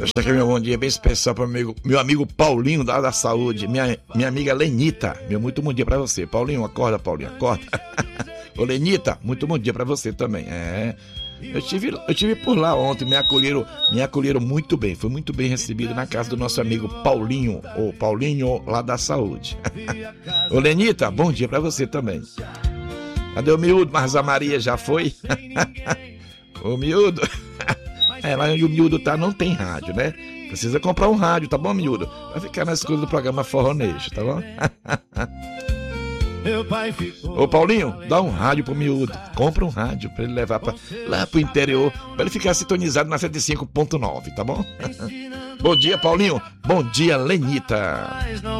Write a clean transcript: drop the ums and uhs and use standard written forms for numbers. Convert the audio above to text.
Deixa aqui meu bom dia bem especial para meu amigo Paulinho da Saúde, minha amiga Lenita. Meu muito bom dia para você. Paulinho, acorda, Paulinho, acorda. Ô Lenita, muito bom dia para você também. Eu tive por lá ontem, me acolheram muito bem. Foi muito bem recebido na casa do nosso amigo Paulinho, o Paulinho lá da Saúde. Ô Lenita, bom dia pra você também. Cadê o miúdo? Mas a Maria já foi? O miúdo? Lá onde o miúdo tá não tem rádio, né? Precisa comprar um rádio, tá bom, miúdo? Vai ficar na escuta do programa Forronejo, tá bom? Ô Paulinho, dá um rádio pro miúdo. Compra um rádio pra ele levar lá pro interior, pra ele ficar sintonizado na 105.9, tá bom? Bom dia, Paulinho. Bom dia, Lenita.